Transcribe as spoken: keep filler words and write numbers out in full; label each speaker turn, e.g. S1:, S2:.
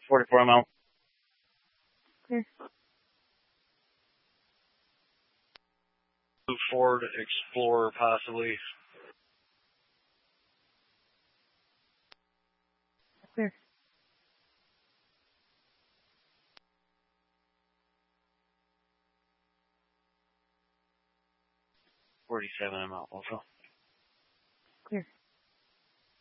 S1: forty-four, I'm out.
S2: Clear.
S1: Ford Explorer, possibly.
S2: Clear.
S1: forty-seven, I'm out also.
S2: Clear.